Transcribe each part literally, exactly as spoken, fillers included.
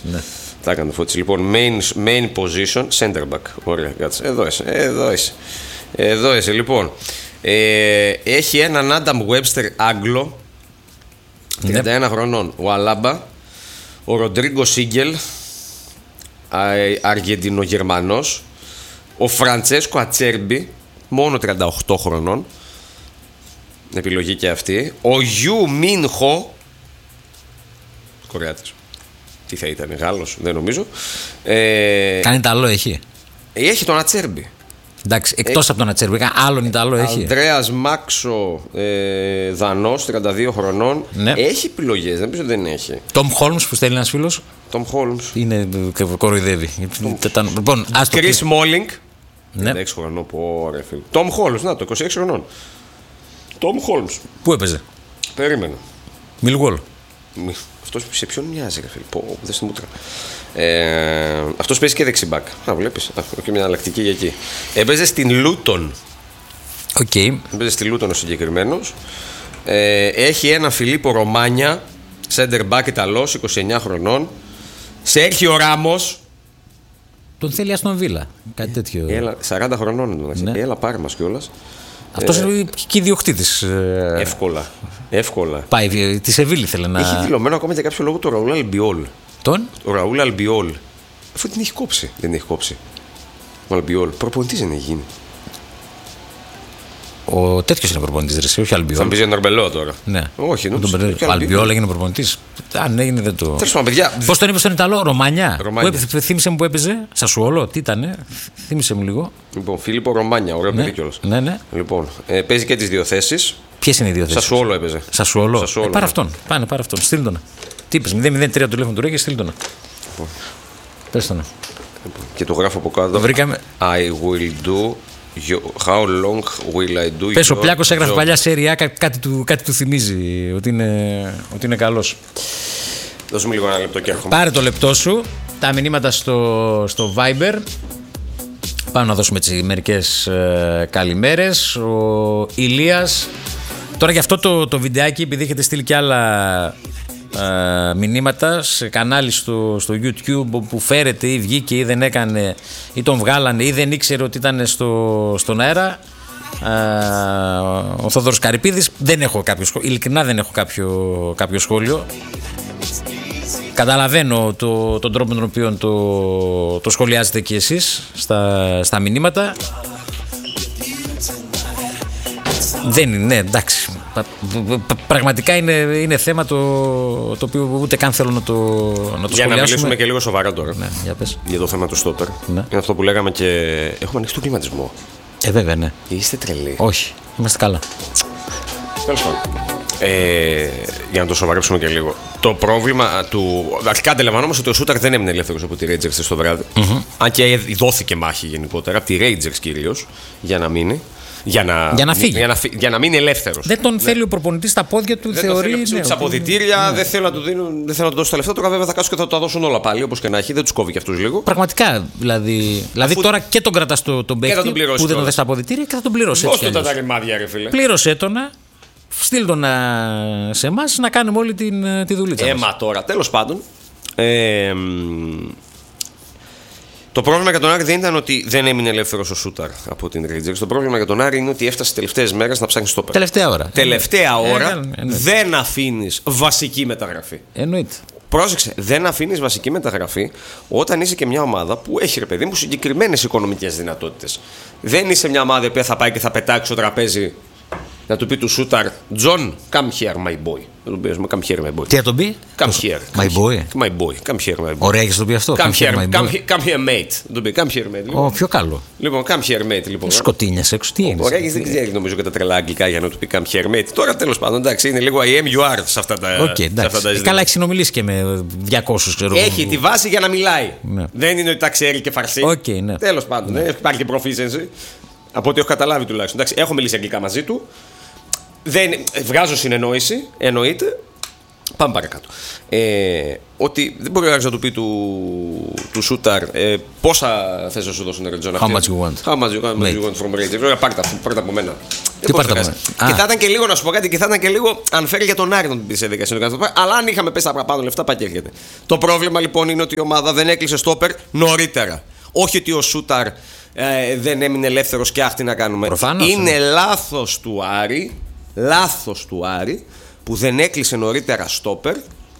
Ναι. Θα έκανε το Φώτης. Λοιπόν, main, main position, center back. Ωραία, κάτσε. Εδώ είσαι. Εδώ είσαι. Εδώ είσαι. Λοιπόν, ε, έχει έναν Άνταμ Webster Άγγλο, τριάντα ένα ναι. χρονών. Ο Αλάμπα, ο Ροντρίγκο Σίγκελ, Αργεντινογερμανός, ο Φραντσέσκο Ατσέρμπι, μόνο τριάντα οκτώ χρονών. Επιλογή και αυτή. Ο Γιου Μίνχο, Κορεάτης. Τι θα ήταν, Γάλλος, δεν νομίζω. Ε, Κάνει Ιταλό, έχει. Έχει τον Ατσέρμπι. Εντάξει, εκτός από τον Ατσέρμπι, άλλον Ιταλό έχει. Ανδρέας Μάξο, ε, Δανός, τριάντα δύο χρονών. Ναι. Έχει επιλογές, δεν νομίζω δεν έχει. Τόμ Χόλμς που στέλνει ένας φίλος. Τόμ Χόλμς. Είναι, κοροϊδεύει. Λοιπόν, Κρις Μόλινγκ. Ναι. τριάντα έξι χρονών, πω ρε φίλε. Τόμ Χόλμς, να το, είκοσι έξι χρονών. Τόμ Χόλμς. Πού έπαιζε? Περίμενα. Μιλγουόλ. Αυτός σε ποιον μοιάζει, ρε φίλε. Πω, δεν στη μούτρα. Ε, αυτός παίζει και δεξιμπάκ. Α, βλέπεις. Και μια αλλακτική για εκεί. Έπαιζε στην Λούτον. Οκ. Okay. Έπαιζε στη Λούτον ο συγκεκριμένος. Ε, έχει ένα Φιλίππο Ρωμάνια, center back Ιταλός, είκοσι εννιά χρονών. Σέρχιο Ράμος. Τον θέλει Αστον Βίλα. Κάτι τέτοιο. Έλα, σαράντα χρονών. Ναι. Έλα, πάρε μας κιόλας. Αυτός είναι ε, και ιδιοκτήτης. Εύκολα. Εύκολα. Πάει, τη Σεβίλη θέλει να. Έχει δηλωμένο ακόμα για κάποιο λόγο το Ραούλ Αλμπιόλ. Τον? Ο Ραούλ Αλμπιόλ. Αφού την έχει κόψει. Δεν την έχει κόψει. Ο Αλμπιόλ. Προπονητής δεν έχει γίνει. Ο τέτοιος είναι προπονητής, ρε, όχι ο Αλμπιόλ. Θα μπει για Νορμπελό τώρα. Ναι. Όχι, τον τον ο Αλμπιόλ έγινε προπονητής. Αν έγινε δεν το. Τέλος πάντων, παιδιά. Πώς τον είπε στον Ιταλό, Ρωμάνια. Ρωμάνια. Που, θύμισε μου που έπαιζε. Σασουόλο, τι ήτανε. Θύμισε μου λίγο. Λοιπόν, Φίλιππο Ρωμάνια, ωραίο ναι. παιδί κιόλας. Ναι, ναι. Λοιπόν, ε, παίζει και τις δύο θέσεις. Ποιες είναι οι δύο θέσεις? Σασουόλο έπαιζε. Σασουόλο. Ε, πάρε αυτόν. Πάνε, πάρε αυτόν. Στείλ τον. Τι είπες, μηδέν μηδέν τρία το τηλέφωνο του Ρέγγι, στείλ τον. Λοιπόν. Πες τον. Και το γράφω από κάτω. Βρήκαμε. I will do. How long will I do? Πες, ο Πλιάκος έγραφε παλιά σέρια, κάτι του, κάτι του θυμίζει ότι είναι, ότι είναι καλός. Δώσε μου λίγο ένα λεπτό και έρχομαι. Πάρε το λεπτό σου, τα μηνύματα στο, στο Viber. Πάμε να δώσουμε έτσι μερικές ε, καλημέρες. Ο Ηλίας. Τώρα για αυτό το, το βιντεάκι, επειδή έχετε στείλει και άλλα ε, μηνύματα σε κανάλι στο, στο YouTube που φέρεται ή βγήκε ή δεν έκανε ή τον βγάλανε ή δεν ήξερε ότι ήταν στο, στον αέρα, ε, ο Θόδωρος Καρυπίδης. Δεν έχω κάποιο σχόλιο, ειλικρινά δεν έχω κάποιο, κάποιο σχόλιο. Καταλαβαίνω το, τον τρόπο με τον οποίο το, το σχολιάζετε και εσείς στα, στα μηνύματα. Δεν είναι, ναι, εντάξει. Πραγματικά είναι, είναι θέμα το, το οποίο ούτε καν θέλω να το, να το σχολιάσουμε. Για να μιλήσουμε και λίγο σοβαρά τώρα. Ναι, για, πες. Για το θέμα του στόπερ. Ναι. Είναι αυτό που λέγαμε και έχουμε ανοίξει τον κλιματισμό. Ε, βέβαια, ναι. Είστε τρελοί. Όχι, είμαστε καλά. Τέλος πάντων. Ε, για να το σοβαρέψουμε και λίγο. Το πρόβλημα του. Αρχικά αντιλαμβανόμαστε ότι ο Σούταρ δεν έμεινε ελεύθερος από τη Rangers στο βράδυ. Mm-hmm. Αν και δόθηκε μάχη γενικότερα, από τη Rangers κυρίως, για να μείνει. Για να, για να φύγει. Για να, φύ, για να μείνει ελεύθερος. Δεν τον ναι. θέλει ο προπονητής στα πόδια του, δεν θεωρεί. Δεν θέλει ναι, αποδυτήρια, ναι. δεν θέλω να του δίνουν, δεν θέλω να του δώσω τα λεφτά. Τώρα βέβαια θα κάτσουν και θα τα δώσουν όλα πάλι, όπως και να έχει. Δεν τους κόβει και αυτούς λίγο. Πραγματικά. Δηλαδή, δηλαδή Αφού... τώρα και τον κρατάς το, τον παίκτη που δεν τον δες στα αποδυτήρια και θα τον πληρώσει. Δώσ' του τα ρημάδια, ρε φίλε. Πλήρωσέ τον. Στείλ τον σε εμάς να κάνουμε όλη την, τη δουλίτσα. Έμα τώρα, τέλος πάντων. Ε, το πρόβλημα για τον Άρη δεν ήταν ότι δεν έμεινε ελεύθερος ο Σούταρ από την Rangers. Το πρόβλημα για τον Άρη είναι ότι έφτασε τις τελευταίες μέρες να ψάχνει στόπερ. Τελευταία ώρα. Τελευταία ε, ώρα ε, ε, δεν αφήνεις βασική μεταγραφή. Εννοείται. Πρόσεξε, δεν αφήνεις βασική μεταγραφή όταν είσαι και μια ομάδα που έχει, ρε παιδί μου, συγκεκριμένες οικονομικές δυνατότητες. Δεν είσαι μια ομάδα που θα πάει και θα πετάξει στο τραπέζι. Να του πει του Σούταρ, John, come here, my boy. Να του πει, come here, my boy. Τι θα τον πει? Come here. My boy. My boy, come here, my boy. Ωραία, έχεις το πει αυτό. Come here, come here, mate. Να του πει, come here, mate. Ω, πιο καλό. Λοιπόν, come here, mate. Λοιπόν. Σκοτίνιας έξω, τι είναι. Ωραία, δεν ξέρει νομίζω και τα τρελά αγγλικά για να του πει come here, mate. Τώρα τέλος πάντων, εντάξει, είναι λίγο I am, you are σε αυτά τα ζητήματα. Καλά, έχει συνομιλήσει και με διακόσιους, ξέρω. Έχει τη βάση για να μιλάει. Δεν είναι ότι τα ξέρει και φαρσί. Τέλος πάντων, δεν υπάρχει και proficiency. Από ό,τι έχω καταλάβει τουλάχιστον. Έχω μιλήσει αγγλικά μαζί του. Δεν, βγάζω συνεννόηση, εννοείται. Πάμε παρακάτω. Ε, ότι δεν μπορεί ο Άρης να του πει του, του Σούταρ ε, πόσα θες να σου δώσουν ρε Τζον. How much you want. How much you want from Rangers. Πάρτε πάρτε από μένα. Τι πάρτε από μένα. Και θα ήταν και λίγο, να σου πω κάτι, και θα ήταν και λίγο unfair για τον Άρη να του πει σε δικασία. Αλλά αν είχαμε πέσει τα παραπάνω λεφτά, πάει και έρχεται. Το πρόβλημα λοιπόν είναι ότι η ομάδα δεν έκλεισε στόπερ νωρίτερα. Όχι ότι ο Σούταρ ε, δεν έμεινε ελεύθερος και άχτη να κάνουμε. Προφανώς, είναι ναι. λάθος του Άρη, λάθος του Άρη που δεν έκλεισε νωρίτερα στόπερ.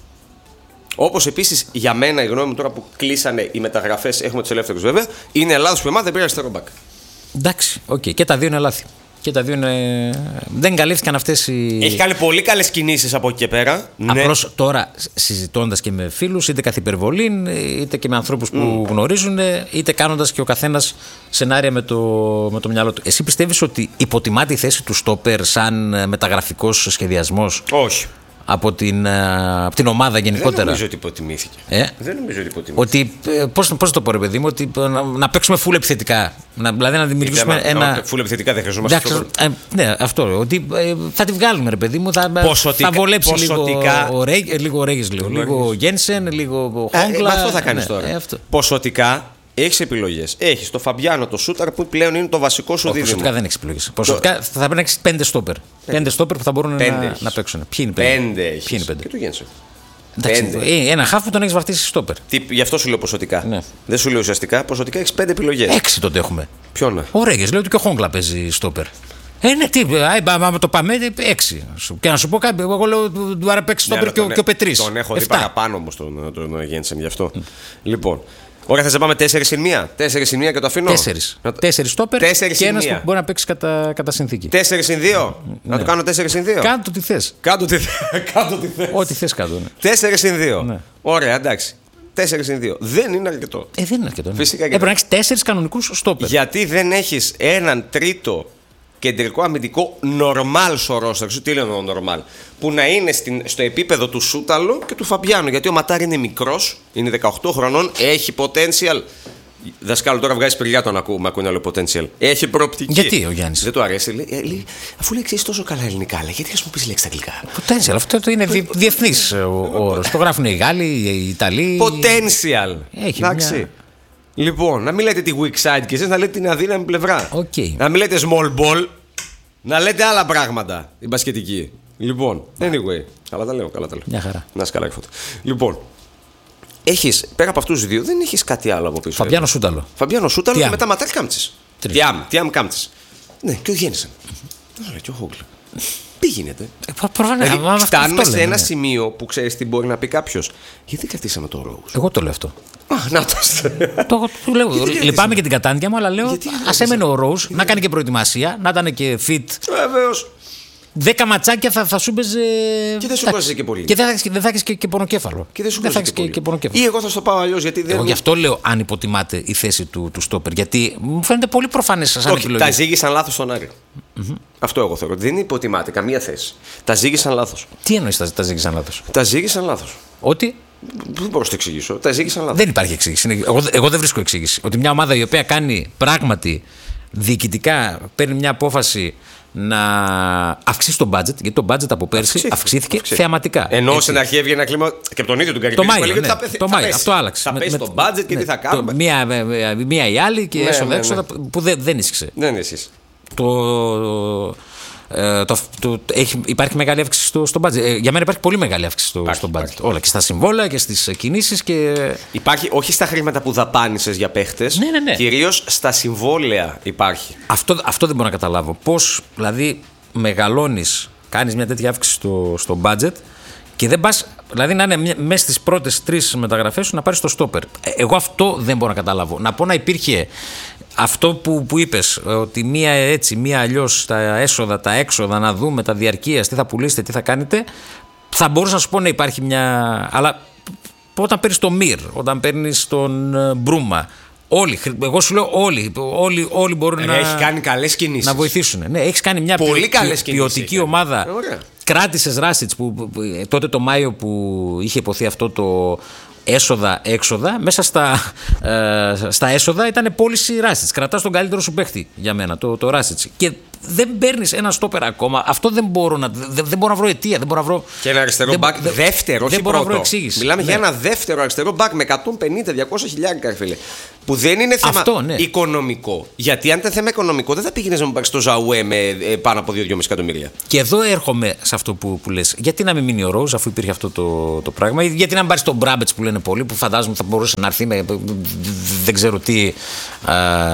Όπως επίσης για μένα, η γνώμη μου τώρα που κλείσανε οι μεταγραφές, έχουμε τους ελεύθερους βέβαια, είναι λάθος που η ομάδα δεν πήρε αριστερό μπακ. Εντάξει, οκ. Okay. Και τα δύο είναι λάθη. Και τα δύο είναι... Δεν καλύφθηκαν αυτές οι... Έχει κάνει πολύ καλές κινήσεις από εκεί και πέρα. Απλώς ναι. Τώρα συζητώντας και με φίλους, είτε καθ' υπερβολή, είτε και με ανθρώπους που mm. γνωρίζουν, είτε κάνοντας και ο καθένας σενάρια με το, με το μυαλό του. Εσύ πιστεύεις ότι υποτιμάται η θέση του στόπερ σαν μεταγραφικός σχεδιασμός? Όχι. Από την, από την ομάδα γενικότερα. Δεν νομίζω ότι υποτιμήθηκε. Ε? Δεν νομίζω ότι υποτιμήθηκε. Ότι, πώς, πώς το πω ρε παιδί μου, ότι να, να παίξουμε full επιθετικά. Να, δηλαδή να δημιουργήσουμε Είτε, ένα... Full επιθετικά δεν χρειαζόμαστε αυτό. Ε, ναι, αυτό. Ότι ε, θα τη βγάλουμε ρε παιδί μου. Θα, ποσοτικά, θα βολέψει ποσοτικά, λίγο ο Ρέγ, λίγο ο Ρέγης, λίγο, λίγο Γένσεν, λίγο Χόγκλα. Ε, αυτό θα κάνεις ναι, τώρα. Ε, ποσοτικά έχεις επιλογές. Έχεις το Φαμπιάνο, το Σούταρ που πλέον είναι το βασικό σου δίδυμο. Ποσοτικά δεν έχεις επιλογές. Ποσοτικά το... θα πρέπει να έχεις πέντε στόπερ. Πέντε στόπερ που θα μπορούν να, να παίξουν. Ποιοι είναι πέντε? Πέντε έχεις. Ποιοι είναι πέντε? Και του Γένσεν. Εντάξει, ένα χάφ που τον έχεις βαφτίσει στόπερ. Τι, γι' αυτό σου λέω ποσοτικά. Ναι. Δεν σου λέω ουσιαστικά. Ποσοτικά έχεις πέντε επιλογές. Έξι τότε έχουμε. Ποιον? Ο Ρέγες, λέω ότι και ο Χόγκλα παίζει στόπερ. Ε, ναι, τι, άμα το πάμε, έξι. Και να σου πω κάτι, εγώ λέω του άρα παίξει στόπερ και, και ο Πετρής. Τον έχω δει παραπάνω όμως τον Γένσεν γι' αυτό. Λοιπόν. Ωραία, θα σε πάμε τέσσερι συν μία. τέσσερι συν μία και το αφήνω. Τέσσερι. Το... Τέσσερι στόπερ και ένα που μπορεί να παίξει κατά, κατά συνθήκη. τέσσερι συν δύο. Ναι. Να το κάνω τέσσερι συν δύο. Κάντο τι θε. Κάντο τι θε. Ό,τι θε κάτω. Ναι. τέσσερι συν δύο. Ναι. Ωραία, εντάξει. τέσσερι συν δύο. Δεν είναι αρκετό. Ε, δεν είναι αρκετό. Ναι. Φυσικά και έπρεπε να έχει τέσσερι κανονικού στόπερ. Γιατί δεν έχει έναν τρίτο κεντρικό αμυντικό normal στο ρόστερ σου. Τι λένε το normal? Που να είναι στην, στο επίπεδο του Σούταλο και του Φαμπιάνου. Γιατί ο Ματάρ είναι μικρός, είναι δεκαοκτώ χρονών, έχει potential. Δασκάλου, τώρα βγάζει πυριά τον ακού, με ακούει να λέω potential. Έχει προοπτική. Γιατί ο Γιάννης? Δεν του αρέσει. Λέει, λέει, αφού λέει ξέρει τόσο καλά ελληνικά, λέει, γιατί χρησιμοποιεί λέξη αγγλικά? Potential, αυτό το είναι διεθνής ο όρος. Το γράφουν οι Γάλλοι, οι Ιταλοί. Potential. Έχει εντάξει. Μια... Λοιπόν, να μην λέτε τη weak side και εσείς να λέτε την αδύναμη πλευρά. Okay. Να μην λέτε small ball, να λέτε άλλα πράγματα. Η μπασκετική. Λοιπόν, anyway. Καλά τα λέω, καλά τα λέω. Μια χαρά. Να σκαλάει φώτα. Λοιπόν, έχεις, πέρα από αυτούς τους δύο, δεν έχεις κάτι άλλο από πίσω. Φαμπιάνο Σούταλο. Φαμπιάνο Σούταλο και μετά Ματάρ Κάμτσης. Τιάμ, Τιάμ Κάμτσης. Ναι, και ο Γέννησεν. Άρα και ο Χόγκλα. Τι γίνεται? Δηλαδή, φτάνουμε σε ένα σημείο που ξέρεις τι μπορεί να πει κάποιος. Γιατί κρατήσαμε το Rose? Εγώ το λέω αυτό. Α, να το. Το λέω. Λυπάμαι και την κατάντια μου, αλλά λέω ας έμενε ο Rose να κάνει και προετοιμασία, να ήταν και fit. Βεβαίως. Δέκα ματσάκια θα, θα σου παίζει. Και δεν σου παίζει και πολύ. Και δεν θα, θα έχει και, και πονοκέφαλο. Και δεν σου παίζει και, και, και πονοκέφαλο. Ή εγώ θα στο πάω αλλιώς. Γιατί δεν. Εγώ γι' αυτό λέω αν υποτιμάται η θέση του, του στόπερ. Γιατί μου φαίνεται πολύ προφανές σαν Όχι, επιλογή. Τα ζήγησαν λάθος στον Άρη. Mm-hmm. Αυτό εγώ θεωρώ. Δεν υποτιμάται καμία θέση. Τα ζήγησαν λάθος. Τι εννοείς τα, τα ζήγησαν λάθος? Τα ζήγησαν λάθος. Ότι. Δεν μπορώ να το εξηγήσω. Τα ζήγησαν λάθος. Δεν υπάρχει εξήγηση. Εγώ, εγώ δεν βρίσκω εξήγηση. Ότι μια ομάδα η οποία κάνει πράγματι διοικητικά, παίρνει μια απόφαση να αυξήσει το budget, γιατί το budget από πέρσι αυξήθηκε, αυξήθηκε αυξήθηκε. θεαματικά. Ενώ έτσι. Στην αρχή έβγαινε ένα κλίμα και από τον ίδιο τον Καρυπίδη. Το Μάιο, ναι, θα, το Μάιο, αυτό άλλαξε. Θα πέσει το budget και ναι, τι θα κάνουμε. Το, μία, μία ή άλλη και ναι, έσοδα-έξοδα ναι, ναι. που δεν, δεν ίσχυσε. Δεν ίσχυσε. Το, ε, το, το, έχει, υπάρχει μεγάλη αύξηση στο, στο budget. Ε, για μένα υπάρχει πολύ μεγάλη αύξηση στο, υπάρχει, στο budget. Υπάρχει. Όλα και στα συμβόλαια και στις κινήσεις. Και... Υπάρχει όχι στα χρήματα που δαπάνησες για παίχτες. Ναι, ναι, ναι. Κυρίως στα συμβόλαια υπάρχει. Αυτό, αυτό δεν μπορώ να καταλάβω. Πώς δηλαδή μεγαλώνεις, κάνεις μια τέτοια αύξηση στο, στο budget και δεν πας, δηλαδή να είναι μέσα στις πρώτες τρεις μεταγραφές σου να πάρεις το στόπερ. Εγώ αυτό δεν μπορώ να καταλάβω. Να πω να υπήρχε αυτό που, που είπες, ότι μία έτσι, μία αλλιώς, τα έσοδα, τα έξοδα, να δούμε τα διαρκείας, τι θα πουλήσετε, τι θα κάνετε, θα μπορούσα να σου πω να υπάρχει μια. Αλλά όταν παίρνεις τον Μυρ, όταν παίρνεις τον Μπρούμα. Όλοι, εγώ σου λέω όλοι, όλοι, όλοι μπορούν ε, να, έχει κάνει καλές κινήσεις. να βοηθήσουν. Ναι, έχεις κάνει μια πολύ ποιο, καλές ποιοτική κινήσεις, ομάδα. Ε, κράτησες Ράσιτς που, που, που τότε το Μάιο που είχε υποθεί αυτό το έσοδα, έξοδα. Μέσα στα, ε, στα έσοδα ήταν πώληση Ράσιτς. Κρατάς τον καλύτερο σου παίχτη για μένα, το, το Ράσιτς. Και δεν παίρνεις ένα στόπερ ακόμα. Αυτό δεν μπορώ να, δεν, δεν μπορώ να βρω αιτία. Δεν μπορώ να βρω, και ένα αριστερό δεν, μπακ δε, δεύτερο, όχι δεν μπορώ πρώτο. Να βρω εξήγηση. Μιλάμε ναι. για ένα δεύτερο αριστερό μπακ με εκατόν πενήντα με διακόσια χιλιάρικα, φίλε. Που δεν είναι θέμα αυτό, ναι. οικονομικό. Γιατί αν ήταν θέμα οικονομικό, δεν θα πήγαινε να μου πάρει το Ζαουέ με ε, πάνω από δύο με δύο κόμμα πέντε εκατομμύρια. Και εδώ έρχομαι σε αυτό που, που λες. Γιατί να μην μείνει ο Ρόουζ αφού υπήρχε αυτό το, το πράγμα, γιατί να μην πάρει τον Μπράμπετς που λένε πολλοί, που φαντάζομαι θα μπορούσε να έρθει με δεν ξέρω τι, α,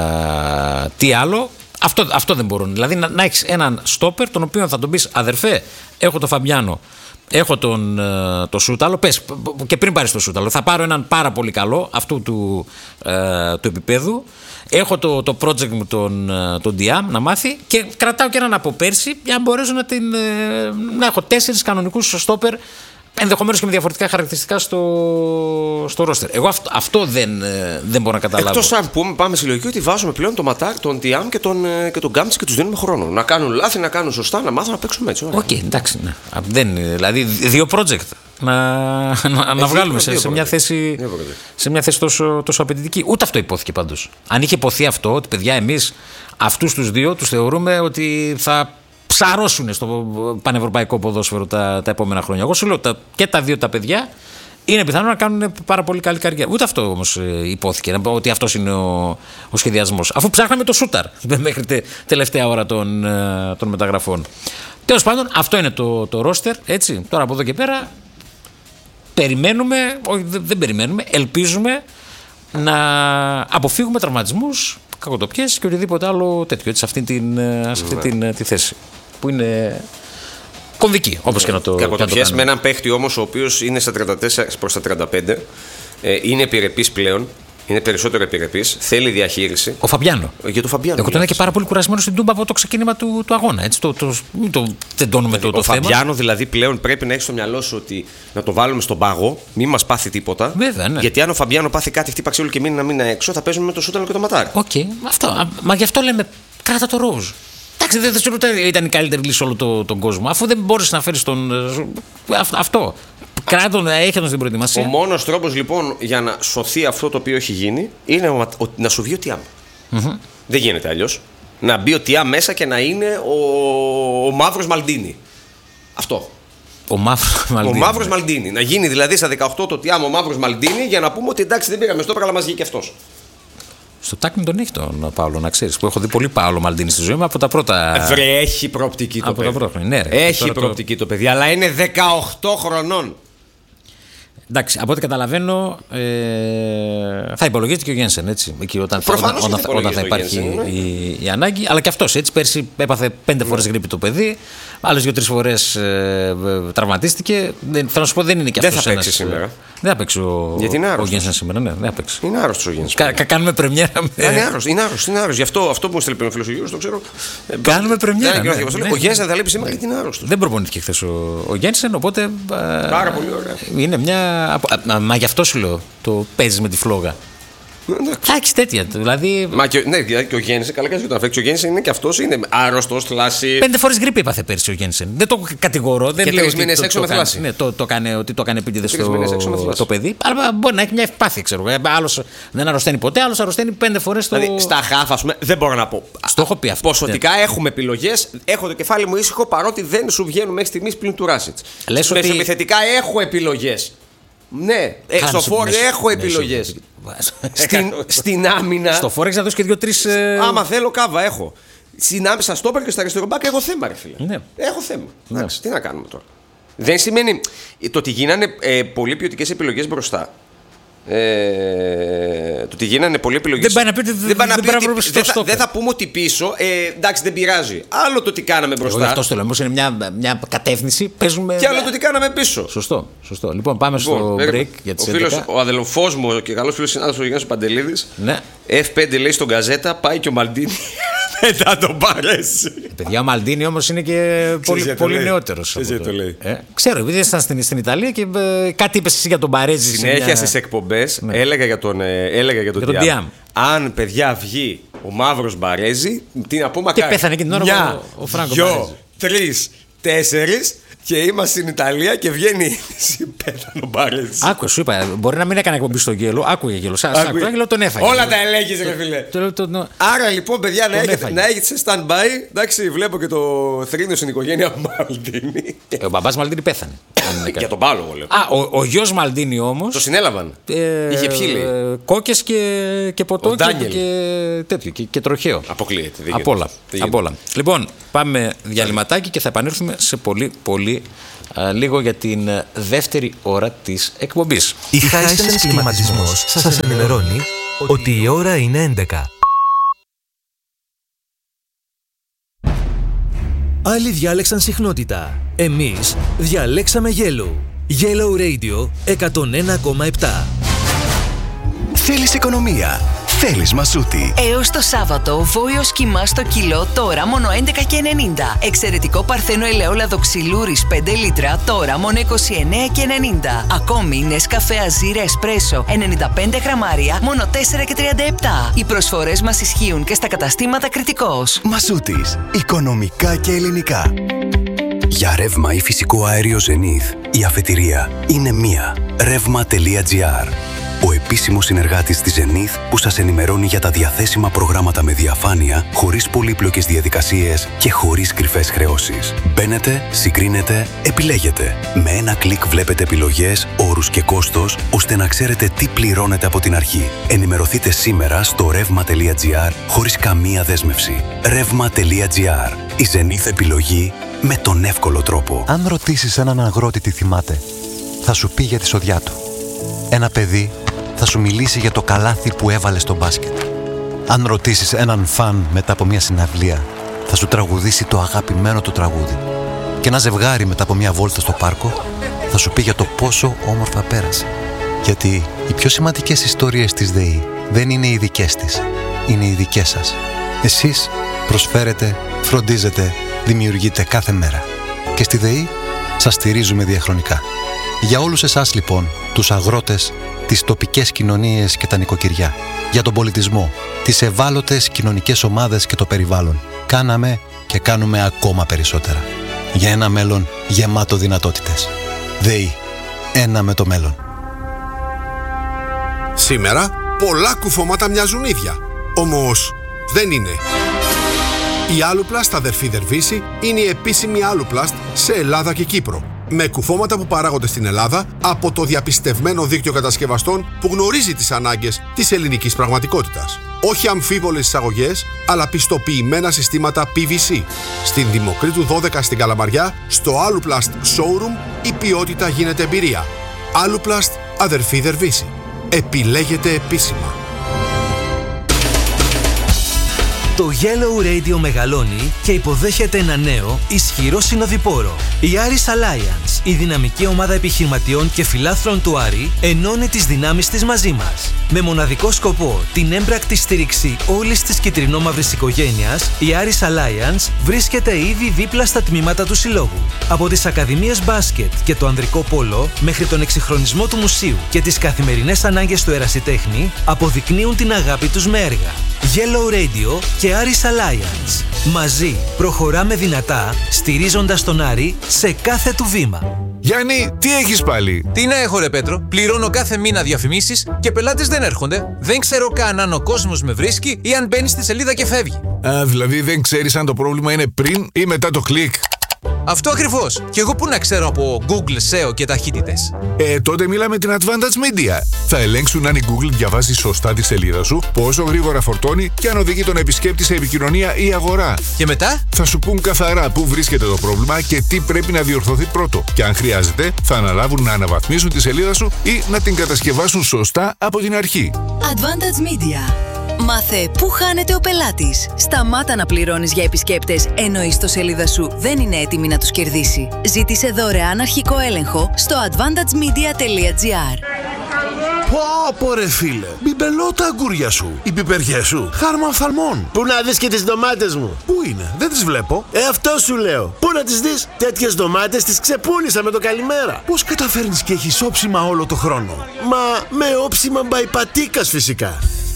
τι άλλο. Αυτό, αυτό δεν μπορούν. Δηλαδή να, να έχει έναν στόπερ τον οποίο θα τον πει αδερφέ, έχω τον Φαμπιάνο, έχω τον το Σούταλο. Πες και πριν πάρει τον Σούταλο, θα πάρω έναν πάρα πολύ καλό αυτού του, ε, του επίπεδου. Έχω το, το project μου τον, τον Diam να μάθει και κρατάω και έναν από πέρσι για να μπορέσω να, την, να έχω τέσσερις κανονικούς στόπερ. Ενδεχομένως και με διαφορετικά χαρακτηριστικά στο, στο ρόστερ. Εγώ αυτό, αυτό δεν, δεν μπορώ να καταλάβω. Εκτός αν πούμε, πάμε στη λογική ότι βάζουμε πλέον τον Ματάρ, τον Τιάμ και τον, και τον Γκάμπτς και τους δίνουμε χρόνο. Να κάνουν λάθη, να κάνουν σωστά, να μάθουν να παίξουμε έτσι. Οκ, okay, εντάξει. Ναι. Δεν, δηλαδή, δύο project να, να, να βγάλουμε σε, σε, μια θέση, σε μια θέση τόσο, τόσο απαιτητική. Ούτε αυτό υπόθηκε πάντως. Αν είχε υποθεί αυτό, ότι παιδιά, εμείς αυτούς τους δύο τους θεωρούμε ότι θα ψαρώσουν στο πανευρωπαϊκό ποδόσφαιρο τα, τα επόμενα χρόνια. Εγώ σου λέω τα, και τα δύο τα παιδιά είναι πιθανό να κάνουν πάρα πολύ καλή καριέρα. Ούτε αυτό όμως υπόθηκε, ότι αυτός είναι ο, ο σχεδιασμός. Αφού ψάχναμε το Σούταρ μέχρι τε, τελευταία ώρα των, των μεταγραφών. Τέλος πάντων, αυτό είναι το, το ρόστερ. Έτσι. Τώρα από εδώ και πέρα περιμένουμε, όχι δεν, δεν περιμένουμε, ελπίζουμε να αποφύγουμε τραυματισμούς, κακοτοπιές και οτιδήποτε άλλο τέτοιο έτσι, σε αυτή, την, σε αυτή την, τη θέση που είναι κομβική, όπως και να το, κακοτοπιές το κάνουμε. Με έναν παίχτη όμως ο οποίος είναι στα τριάντα τέσσερα προς τα τριάντα πέντε, ε, είναι επιρρεπής πλέον, είναι περισσότερο επιρρεπής, θέλει διαχείριση. Ο Φαμπιάνο. Για το Φαμπιάνο. Εγώ τον είδα και πάρα πολύ κουρασμένο στην Τούμπα από το ξεκίνημα του, του αγώνα. Έτσι, το, το, μην το τεντώνουμε δηλαδή, το, το ο θέμα. Ο Φαμπιάνο δηλαδή πλέον πρέπει να έχει στο μυαλό σου ότι να το βάλουμε στον πάγο, μην μας πάθει τίποτα. Βέβαια, ναι. Γιατί αν ο Φαμπιάνο πάθει κάτι, χτύπαξε όλο και μείνει να μείνει έξω, θα παίζουμε με το Σούταλο και το Ματάρ. Οκ, okay, αυτό. Α, μα γι' αυτό λέμε κράτα το Ρόουζ. Εντάξει, δεν θεωρώ ότι ήταν η καλύτερη λύση όλο το, τον κόσμο. Αφού δεν μπόρεσε να φέρει τον. Αυτό. Κράτον, έχει τον στην προετοιμασία. Ο μόνος τρόπος λοιπόν για να σωθεί αυτό το οποίο έχει γίνει είναι ο, ο, να σου βγει ο Τιάμ. Mm-hmm. Δεν γίνεται αλλιώς. Να μπει ο Τιάμ μέσα και να είναι ο, ο μαύρος Μαλντίνι. Αυτό. Ο μαύρος Μαλντίνι. Ο μαύρος Μαλντίνι. Να γίνει δηλαδή στα δεκαοκτώ το Τιάμ ο μαύρος Μαλντίνι για να πούμε ότι εντάξει δεν πήγαμε στο αλλά μας βγήκε αυτός. Στο Τάκνη τον έχει τον Παύλο, να ξέρεις. Που έχω δει πολύ Παύλο Μαλντίνι στη ζωή μου από τα πρώτα. Βρε, έχει προοπτική το από παιδί. Τα πρώτα, ναι, ρε. Έχει προοπτική το... το παιδί, αλλά είναι δεκαοκτώ χρονών. Εντάξει, από ό,τι καταλαβαίνω ε, θα υπολογίζεται και ο Γένσεν έτσι. Εκεί όταν, Προφανώς όταν, θα, όταν, όταν θα υπάρχει Γένσεν, ναι. η, η ανάγκη. Αλλά και αυτός έτσι. Πέρσι έπαθε πέντε φορές γρίπη το παιδί. Άλλες δύο-τρεις φορές ε, τραυματίστηκε. Δεν, θα σου πω δεν είναι και αυτός. Δεν θα παίξει ένας, σήμερα. Δεν θα παίξει ο, Γιατί είναι ο Γένσεν σήμερα. Ναι, δεν θα παίξει. Είναι άρρωστος ο Γένσεν. Κα, κα, κάνουμε πρεμιέρα. Με... Είναι άρρωστος. Είναι άρρωστος. Είναι άρρωστος. Γι' αυτό, αυτό που μου στείλει πριν ο φίλος ο Γιώργος, το ξέρω. Κάνουμε πρεμιέρα. Ναι, ναι, ναι. Ο Γένσεν θα λείπει σήμερα γιατί είναι άρρωστος. Δεν προπονήθηκε χθες ο, ο Γένσεν, οπότε. Πάρα πολύ ωραία. Είναι μια. Μα, μα γι' αυτό σου λέω το παίζεις με τη φλόγα. Θα έχεις τέτοια. Δηλαδή... Μα και, ναι, και ο Γένσεν, καλά κάνει όταν φέξει. Ο Γένσεν είναι και αυτός, είναι άρρωστος, θλάση. Πέντε φορές γρίπη έπαθε πέρσι ο Γένσεν. Δεν το κατηγορώ. Δεν και λέω τρεις μήνες έξω με θλάση. Ναι, το, το έκανε, ότι το έκανε επίτηδες στο το παιδί. Αλλά μπορεί να έχει μια ευπάθεια, ξέρω. Άλλος δεν αρρωσταίνει ποτέ, άλλος αρρωσταίνει πέντε φορές το. Δηλαδή, στα χάφα, πούμε, δεν μπορώ να πω. Στο έχω πει αυτό. Ποσοτικά ναι. Έχουμε επιλογές. Έχω το κεφάλι μου ήσυχο παρότι δεν σου βγαίνουν μέχρι στιγμής πλην του Ράσιτς. Μεσοεπιθετικά έχω επιλογές. Ναι, στο φόρ έχω επιλογές. Στην, στην άμυνα. Στο φόρ έχεις να δώσεις και δύο-τρεις. Ε... Άμα θέλω, κάβα έχω. Στην άμυνα, στα στόπερ και στα αριστερό μπακ έχω θέμα, ρε φίλε. Ναι. Έχω θέμα. Ναι. Εντάξει, τι να κάνουμε τώρα. Δεν σημαίνει. Το ότι γίνανε ε, πολύ ποιοτικές επιλογές μπροστά. Ε, το ότι γίνανε πολλές επιλογές. Δεν πάει να πει ότι δεν, δεν, δεν, θα, δεν θα πούμε ότι πίσω. Ε, εντάξει, δεν πειράζει. Άλλο το τι κάναμε μπροστά. Εγώ αυτό το λέω. Είναι μια, μια κατεύθυνση. Παίζουμε. Και άλλο το τι κάναμε πίσω. Σωστό. Σωστό. Λοιπόν, πάμε λοιπόν, στο break για τις ο φίλος, ο αδελφός μου και καλός φίλος συνάδελφος ο Γιάννης Παντελίδης. Ναι. εφ πέντε λέει στον Γκαζέτα, πάει και ο Μαλντίνι. Μετά τον παρέσει. Παιδιά, ο Μαλντίνι όμως είναι και πολύ, πολύ νεότερος. Ε, ξέρω, επειδή ήσταν στην, στην Ιταλία και ε, κάτι είπες εσύ για τον Παρέζη. Συνέχεια μια... στις εκπομπές ναι. έλεγα για τον, ε, έλεγα για τον, για τον Diam. Αν παιδιά βγει ο μαύρος Μπαρέζη, τι να πούμε. Και πέθανε και την ώρα μια, ο, ο Φράγκο δυο, τρεις, τέσσερις. Και είμαστε στην Ιταλία και βγαίνει πέθανο Μπάρετς. Άκου, σου είπα, μπορεί να μην έκανε εκπομπή στο Γέλο. Άκουγε Γέλο. Σα άκουγε Γέλο, τον έφαγε. Όλα τα ελέγχει, ρε φίλε. Το, το, το, Άρα λοιπόν, παιδιά, να έχετε, να έχετε σε stand-by. Εντάξει, βλέπω και το θρήνο στην οικογένεια Μαλντίνη. Ε, ο μπαμπάς Μαλντίνη πέθανε. Για τον Πάλο, εγώ λέω. Α, ο, ο γιος Μαλντίνη όμως. Το συνέλαβαν. Ε, Είχε πιει, λέει. Ε, κόκκες και, και ποτό και, και τέτοιο. Και, και τροχαίο. Αποκλείεται. Απ' όλα. Απ' όλα. Λοιπόν, πάμε διαλυματάκι και θα επανέλθουμε σε πολύ, πολύ α, λίγο για την δεύτερη ώρα της εκπομπής. Η Hisense Κλιματισμός σας ενημερώνει ότι η ώρα είναι έντεκα. Άλλοι διάλεξαν συχνότητα. Εμείς διαλέξαμε Yellow. Yellow Radio εκατόν ένα κόμμα επτά. Θέλεις οικονομία. Θέλεις μασούτη. Έως το Σάββατο, βόηος κιμά στο κιλό, τώρα μόνο έντεκα και ενενήντα. Εξαιρετικό παρθένο ελαιόλαδο ξυλούρης πέντε λίτρα, τώρα μόνο είκοσι εννέα και ενενήντα. Ακόμη Νεσκαφέ Αζίρ Εσπρέσο ενενήντα πέντε γραμμάρια, μόνο τέσσερα και τριάντα επτά. Οι προσφορές μας ισχύουν και στα καταστήματα Κρητικός. Μασούτης. Οικονομικά και ελληνικά. Για ρεύμα ή φυσικό αέριο Zenith, η αφετηρία είναι μία. ρεύμα.gr. Ο επίσημος συνεργάτης της Zenith που σας ενημερώνει για τα διαθέσιμα προγράμματα με διαφάνεια, χωρίς πολύπλοκες διαδικασίες και χωρίς κρυφές χρεώσεις. Μπαίνετε, συγκρίνετε, επιλέγετε. Με ένα κλικ βλέπετε επιλογές, όρους και κόστος, ώστε να ξέρετε τι πληρώνετε από την αρχή. Ενημερωθείτε σήμερα στο ρεύμα.gr χωρίς καμία δέσμευση. ρεύμα.gr. Η Zenith επιλογή με τον εύκολο τρόπο. Αν ρωτήσεις έναν αγρότη τι θυμάται, θα σου πει για τη σοδιά του. Ένα παιδί θα σου μιλήσει για το καλάθι που έβαλε στο μπάσκετ. Αν ρωτήσεις έναν φαν μετά από μια συναυλία, θα σου τραγουδήσει το αγαπημένο του τραγούδι. Και ένα ζευγάρι μετά από μια βόλτα στο πάρκο θα σου πει για το πόσο όμορφα πέρασε. Γιατί οι πιο σημαντικές ιστορίες της ΔΕΗ δεν είναι οι δικές της, είναι οι δικές σας. Εσείς προσφέρετε, φροντίζετε, δημιουργείτε κάθε μέρα. Και στη ΔΕΗ σας στηρίζουμε διαχρονικά. Για όλους εσάς λοιπόν, τους αγρότες, τις τοπικές κοινωνίες και τα νοικοκυριά, για τον πολιτισμό, τις ευάλωτες κοινωνικές ομάδες και το περιβάλλον, κάναμε και κάνουμε ακόμα περισσότερα. Για ένα μέλλον γεμάτο δυνατότητες. ΔΕΗ. Ένα με το μέλλον. Σήμερα πολλά κουφώματα μοιάζουν ίδια. Όμως δεν είναι. Η Aluplast αδερφή Δερβίση είναι η επίσημη Aluplast σε Ελλάδα και Κύπρο. Με κουφώματα που παράγονται στην Ελλάδα από το διαπιστευμένο δίκτυο κατασκευαστών που γνωρίζει τις ανάγκες της ελληνικής πραγματικότητας. Όχι αμφίβολες εισαγωγές, αλλά πιστοποιημένα συστήματα πι βι σι. Στην Δημοκρίτου δώδεκα στην Καλαμαριά, στο Aluplast Showroom, η ποιότητα γίνεται εμπειρία. Aluplast αδερφή Δερβίση. Επιλέγετε επίσημα. Το Yellow Radio μεγαλώνει και υποδέχεται ένα νέο, ισχυρό συνοδοιπόρο. Η Aris Alliance, η δυναμική ομάδα επιχειρηματιών και φιλάθλων του Άρη, ενώνει τις δυνάμεις της μαζί μας. Με μοναδικό σκοπό την έμπρακτη στήριξη όλης της κυτρινόμαυρης οικογένειας, η Aris Alliance βρίσκεται ήδη δίπλα στα τμήματα του συλλόγου. Από τις ακαδημίες μπάσκετ και το ανδρικό πόλο, μέχρι τον εξυγχρονισμό του μουσείου και τις καθημερινές ανάγκες του ερασιτέχνη, αποδεικνύουν την αγάπη τους με έργα. Yellow Radio και Aris Alliance. Μαζί προχωράμε δυνατά, στηρίζοντας τον Άρη σε κάθε του βήμα. Γιάννη, τι έχεις πάλι? Τι να έχω ρε Πέτρο, πληρώνω κάθε μήνα διαφημίσεις και πελάτες δεν έρχονται. Δεν ξέρω καν αν ο κόσμος με βρίσκει ή αν μπαίνει στη σελίδα και φεύγει. Α, δηλαδή δεν ξέρεις αν το πρόβλημα είναι πριν ή μετά το κλικ. Αυτό ακριβώς. Και εγώ πού να ξέρω από Google, σ ι ο και ταχύτητες. Ε, τότε μίλα με την Advantage Media. Θα ελέγξουν αν η Google διαβάζει σωστά τη σελίδα σου, πόσο γρήγορα φορτώνει και αν οδηγεί τον επισκέπτη σε επικοινωνία ή αγορά. Και μετά θα σου πούν καθαρά πού βρίσκεται το πρόβλημα και τι πρέπει να διορθωθεί πρώτο. Και αν χρειάζεται, θα αναλάβουν να αναβαθμίσουν τη σελίδα σου ή να την κατασκευάσουν σωστά από την αρχή. Advantage Media. Μάθε πού χάνεται ο πελάτης. Σταμάτα να πληρώνεις για επισκέπτες ενώ η ιστοσελίδα σου δεν είναι έτοιμη να τους κερδίσει. Ζήτησε δωρεάν αρχικό έλεγχο στο advantage media τελεία gr. Πω πω ρε φίλε, μπιμπελώ τα αγκούρια σου, οι πιπεριές σου, χάρμα οφθαλμών. Πού να δεις και τις ντομάτες μου? Πού είναι, δεν τις βλέπω. Ε, αυτό σου λέω. Πού να τις δεις? Τέτοιες ντομάτες τις ξεπούλησα με το καλημέρα. Πώς καταφέρνεις και έχεις όψιμα όλο το χρόνο? Μα με όψιμα μπαϊπατίκας φυσικά.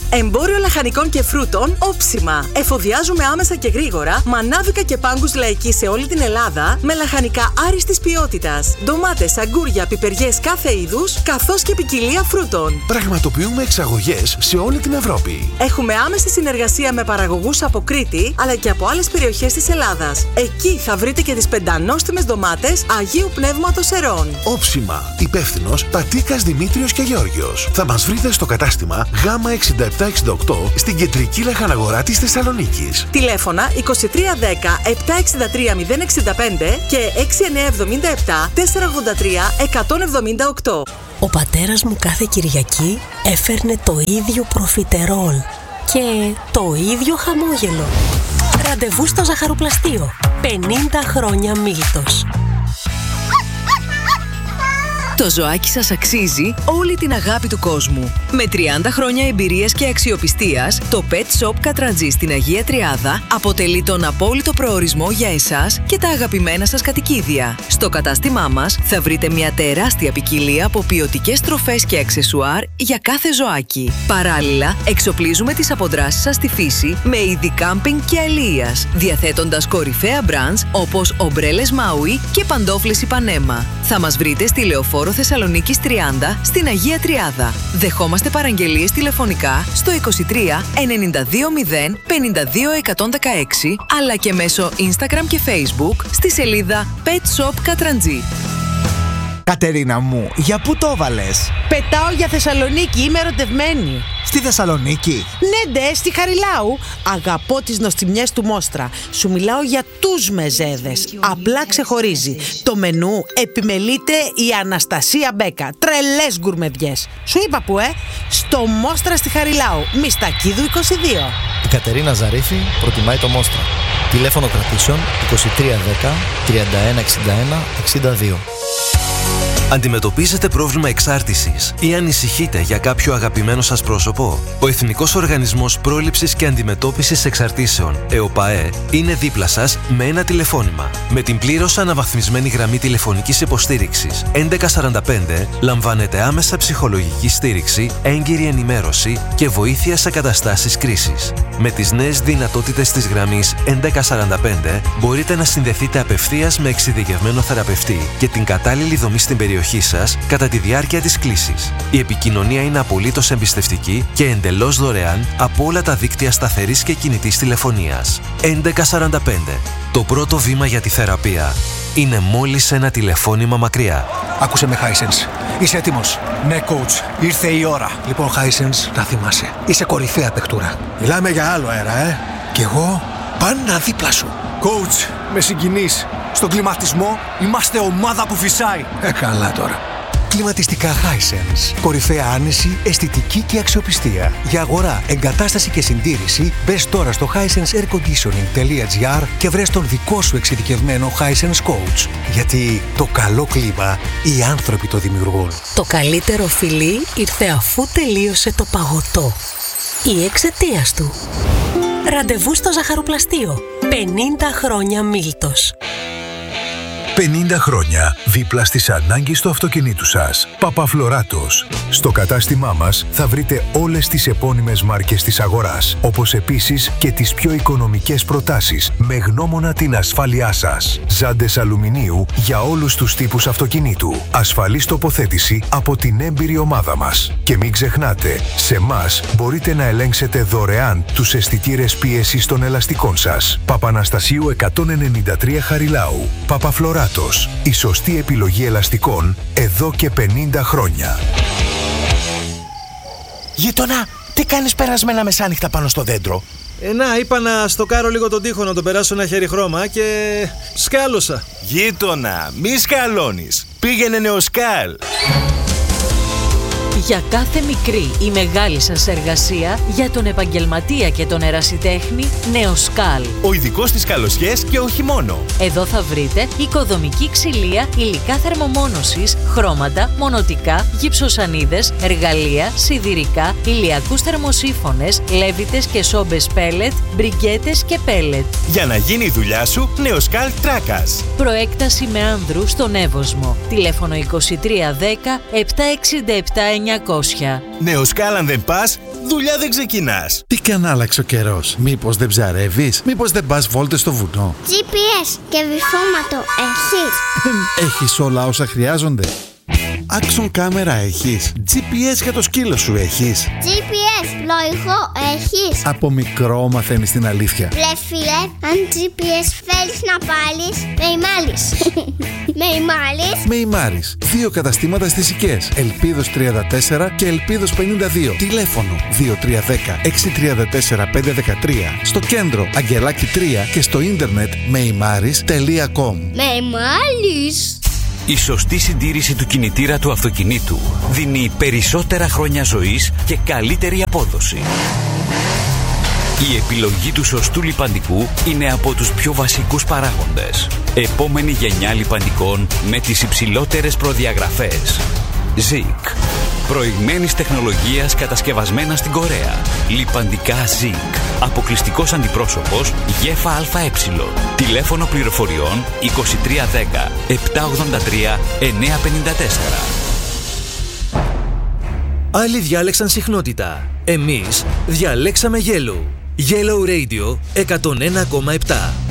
Εμπόριο λαχανικών και φρούτων Όψιμα. Εφοδιάζουμε άμεσα και γρήγορα μανάβικα και πάγκους λαϊκή σε όλη την Ελλάδα με λαχανικά άριστης ποιότητας. Ντομάτες, αγκούρια, πιπεριές κάθε είδους, καθώς και ποικιλία φρούτων. Πραγματοποιούμε εξαγωγές σε όλη την Ευρώπη. Έχουμε άμεση συνεργασία με παραγωγούς από Κρήτη αλλά και από άλλες περιοχές της Ελλάδας. Εκεί θα βρείτε και τις πεντανόστιμες ντομάτες Αγίου Πνεύματος Ερών. Όψιμα. Υπεύθυνος Πατήκας Δημήτριος και Γεώργιος. Θα μας βρείτε στο κατάστημα Γ εξήντα επτά εξήντα οκτώ στην κεντρική λαχαναγορά της Θεσσαλονίκης. Τηλέφωνα είκοσι τρία δέκα επτακόσια εξήντα τρία μηδέν εξήντα πέντε και έξι εννιά εβδομήντα επτά τετρακόσια ογδόντα τρία εκατόν εβδομήντα οκτώ. Ο πατέρας μου κάθε Κυριακή έφερνε το ίδιο προφιτερόλ και το ίδιο χαμόγελο. Ραντεβού στο ζαχαροπλαστείο. πενήντα χρόνια Μίλτος. Το ζωάκι σας αξίζει όλη την αγάπη του κόσμου. Με τριάντα χρόνια εμπειρίας και αξιοπιστίας, το Pet Shop Κατραντζή στην Αγία Τριάδα αποτελεί τον απόλυτο προορισμό για εσάς και τα αγαπημένα σας κατοικίδια. Στο κατάστημά μας θα βρείτε μια τεράστια ποικιλία από ποιοτικές τροφές και αξεσουάρ για κάθε ζωάκι. Παράλληλα, εξοπλίζουμε τις αποδράσεις σας στη φύση με είδη κάμπινγκ και αλίας, διαθέτοντας κορυφαία μπραντς όπως ομπρέλες Maui και παντόφλες Ιπανέμα. Θα μας βρείτε στη Λεωφόρο Θεσσαλονίκης τριάντα στην Αγία Τριάδα. Δεχόμαστε παραγγελίες τηλεφωνικά στο είκοσι τρία ενενήντα δύο μηδέν πενήντα δύο εκατόν δεκαέξι αλλά και μέσω Instagram και Facebook στη σελίδα Pet Shop Κατραντζή. Κατερίνα μου, για πού το βάλες? Πετάω για Θεσσαλονίκη, είμαι ερωτευμένη. Στη Θεσσαλονίκη? Ναι, ντε, στη Χαριλάου. Αγαπώ τις νοστιμιές του Μόστρα. Σου μιλάω για τους μεζέδες. Απλά ξεχωρίζει. Το μενού επιμελείται η Αναστασία Μπέκα. Τρελές γκουρμεδιές. Σου είπα που, ε? Στο Μόστρα στη Χαριλάου. Μιστακίδου είκοσι δύο. Η Κατερίνα Ζαρίφη προτιμάει το Μόστρα. Τηλέφωνο κρατήσεων είκοσι τρία δέκα τριάντα ένα εξήντα ένα εξήντα δύο. Αντιμετωπίζετε πρόβλημα εξάρτησης ή ανησυχείτε για κάποιο αγαπημένο σας πρόσωπο? Ο Εθνικός Οργανισμός Πρόληψης και Αντιμετώπισης Εξαρτήσεων, ΕΟΠΑΕ, είναι δίπλα σας με ένα τηλεφώνημα. Με την πλήρως αναβαθμισμένη γραμμή τηλεφωνικής υποστήριξης έντεκα σαράντα πέντε λαμβάνετε άμεσα ψυχολογική στήριξη, έγκυρη ενημέρωση και βοήθεια σε καταστάσεις κρίσης. Με τις νέες δυνατότητες της γραμμής έντεκα σαράντα πέντε μπορείτε να συνδεθείτε απευθείας με εξειδικευμένο θεραπευτή και την κατάλληλη δομή στην περιοχή σας κατά τη διάρκεια της κλήσης. Η επικοινωνία είναι απολύτως εμπιστευτική και εντελώς δωρεάν από όλα τα δίκτυα σταθερής και κινητής τηλεφωνίας. έντεκα σαράντα πέντε. Το πρώτο βήμα για τη θεραπεία είναι μόλις ένα τηλεφώνημα μακριά. Άκουσε με, Hisense. Είσαι έτοιμος? Ναι, coach. Ήρθε η ώρα. Λοιπόν, Hisense, να θυμάσαι. Είσαι κορυφαία παιχτούρα. Μιλάμε για άλλο αέρα, ε. Κι εγώ πάντα δίπλα σου. Coach, με συγκινείς. Στον κλιματισμό είμαστε ομάδα που φυσάει. Ε, καλά τώρα. Κλιματιστικά Hisense. Κορυφαία άνεση, αισθητική και αξιοπιστία. Για αγορά, εγκατάσταση και συντήρηση, μπες τώρα στο hisense air conditioning τελεία gr και βρες τον δικό σου εξειδικευμένο Hisense Coach. Γιατί το καλό κλίμα οι άνθρωποι το δημιουργούν. Το καλύτερο φιλί ήρθε αφού τελείωσε το παγωτό. Ή εξαιτίας του. Ραντεβού στο ζαχαροπλαστείο. πενήντα χρόνια Μίλτος. πενήντα χρόνια δίπλα στις ανάγκες του αυτοκινήτου σας. Παπαφλωράτος. Στο κατάστημά μας θα βρείτε όλες τις επώνυμες μάρκες της αγοράς, όπως επίσης και τις πιο οικονομικές προτάσεις με γνώμονα την ασφάλειά σας. Ζάντες αλουμινίου για όλους τους τύπους αυτοκινήτου. Ασφαλής τοποθέτηση από την έμπειρη ομάδα μας. Και μην ξεχνάτε, σε μας μπορείτε να ελέγξετε δωρεάν τους αισθητήρες πίεσης των ελαστικών σας. Παπαναστασίου εκατόν ενενήντα τρία Χαριλάου. Παπαφλωράτος. Η σωστή επιλογή ελαστικών εδώ και πενήντα χρόνια. Γείτονα, τι κάνεις περασμένα μεσάνυχτα πάνω στο δέντρο? Ε, να, είπα να στοκάρω λίγο τον τοίχο, να τον περάσω ένα χέρι χρώμα και σκάλωσα. Γείτονα, μη σκαλώνεις. Πήγαινε Νεοσκάλ. Για κάθε μικρή ή μεγάλη σας εργασία, για τον επαγγελματία και τον ερασιτέχνη, Νεοσκάλ. Ο ειδικός στις καλοσιές και όχι μόνο. Εδώ θα βρείτε οικοδομική ξυλία, υλικά θερμομόνωσης, χρώματα, μονοτικά, γυψοσανίδες, εργαλεία, σιδηρικά, ηλιακούς θερμοσύφωνες, λέβητες και σόμπες πέλετ, μπριγκέτες και πέλετ. Για να γίνει η δουλειά σου, Νεοσκάλ Τράκας. Προέκταση με άνδρου στον Εύωσμο. Τηλέφωνο είκοσι τρία δέκα επτακόσια εξήντα επτά εννιακόσια. Νεοσκάλ, αν δεν πας, δουλειά δεν ξεκινάς. Τι κι αν άλλαξε ο καιρός. Μήπως δεν ψαρεύεις? Μήπως δεν πας βόλτες στο βουνό? τζι πι ες και βυθόματο έχεις? Έχεις όλα όσα χρειάζονται. Άξον κάμερα έχεις? τζι πι ες για το σκύλο σου έχεις? τζι πι ες πλοηγό έχεις? Από μικρό μαθαίνεις την αλήθεια. Ρε φίλε, αν τζι πι ες θέλεις να πάρεις, με ημάλεις. Με ημάλεις. Με ημάρεις. Δύο καταστήματα στις Οικές. Ελπίδος τριάντα τέσσερα και Ελπίδος πενήντα δύο. Τηλέφωνο δύο τρία ένα μηδέν έξι τρία τέσσερα πέντε ένα τρία. Στο κέντρο Αγγελάκι τρία και στο ίντερνετ μεϊμάρις τελεία κομ. Με ημάλεις. Η σωστή συντήρηση του κινητήρα του αυτοκινήτου δίνει περισσότερα χρόνια ζωής και καλύτερη απόδοση. Η επιλογή του σωστού λιπαντικού είναι από τους πιο βασικούς παράγοντες. Επόμενη γενιά λιπαντικών με τις υψηλότερες προδιαγραφές. Zinc. Προηγμένης τεχνολογίας κατασκευασμένα στην Κορέα. Λιπαντικά Zinc. Αποκλειστικός αντιπρόσωπος ΓΕΦΑ-ΑΕ. Τηλέφωνο πληροφοριών είκοσι τρία δέκα επτακόσια ογδόντα τρία εννιακόσια πενήντα τέσσερα. Άλλοι διάλεξαν συχνότητα. Εμείς διαλέξαμε Yellow. Yellow Radio εκατόν ένα κόμμα επτά.